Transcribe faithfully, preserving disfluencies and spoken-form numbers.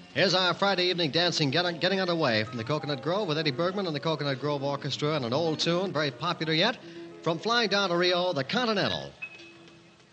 Here's our Friday evening dancing getting, getting underway from the Coconut Grove with Eddie Bergman and the Coconut Grove Orchestra and an old tune, very popular yet, from Flying Down to Rio, the Continental.